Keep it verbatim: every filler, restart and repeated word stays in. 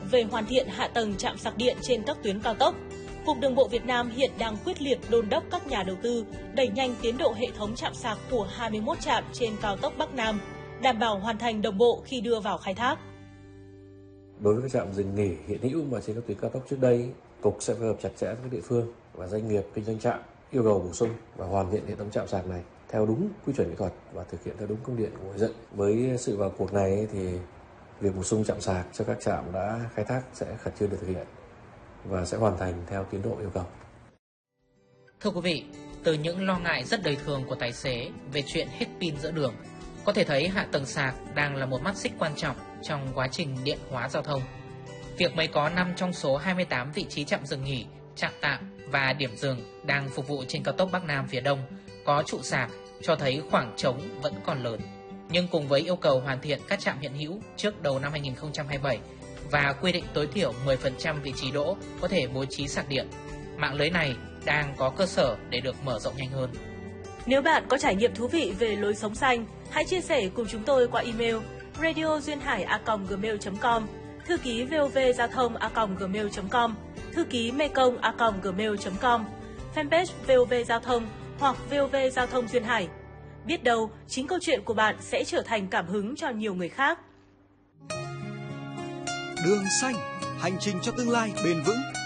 về hoàn thiện hạ tầng trạm sạc điện trên các tuyến cao tốc. Cục Đường bộ Việt Nam hiện đang quyết liệt đôn đốc các nhà đầu tư đẩy nhanh tiến độ hệ thống trạm sạc của hai mươi mốt trạm trên cao tốc Bắc Nam, đảm bảo hoàn thành đồng bộ khi đưa vào khai thác. Đối với các trạm dừng nghỉ hiện hữu mà trên các tuyến cao tốc trước đây, Cục sẽ phối hợp chặt chẽ với các địa phương và doanh nghiệp kinh doanh trạm, yêu cầu bổ sung và hoàn thiện hệ thống trạm sạc này theo đúng quy chuẩn kỹ thuật và thực hiện theo đúng công điện của người dân. Với sự vào cuộc này thì việc bổ sung trạm sạc cho các trạm đã khai thác sẽ khẩn trương được thực hiện và sẽ hoàn thành theo tiến độ yêu cầu. Thưa quý vị, từ những lo ngại rất đời thường của tài xế về chuyện hết pin giữa đường, có thể thấy hạ tầng sạc đang là một mắt xích quan trọng trong quá trình điện hóa giao thông. Việc mới có năm trong số hai mươi tám vị trí trạm dừng nghỉ, trạm tạm và điểm dừng đang phục vụ trên cao tốc Bắc Nam phía Đông có trụ sạc cho thấy khoảng trống vẫn còn lớn. Nhưng cùng với yêu cầu hoàn thiện các trạm hiện hữu trước đầu năm hai nghìn không trăm hai mươi bảy và quy định tối thiểu mười phần trăm vị trí đỗ có thể bố trí sạc điện, mạng lưới này đang có cơ sở để được mở rộng nhanh hơn. Nếu bạn có trải nghiệm thú vị về lối sống xanh, hãy chia sẻ cùng chúng tôi qua email radio duyên hải a còng gmail chấm com, thư ký vovgiao thông a còng gmail chấm com, thư ký mekong a còng gmail chấm com, fanpage vê o vê Giao thông hoặc vê o vê Giao thông Duyên Hải. Biết đâu, chính câu chuyện của bạn sẽ trở thành cảm hứng cho nhiều người khác. Đường xanh, hành trình cho tương lai bền vững.